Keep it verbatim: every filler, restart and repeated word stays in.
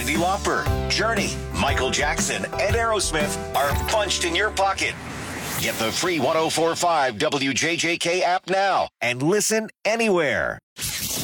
Cyndi Lauper, Journey, Michael Jackson, and Aerosmith are bunched in your pocket. Get the free one oh four point five W J J K app now and listen anywhere.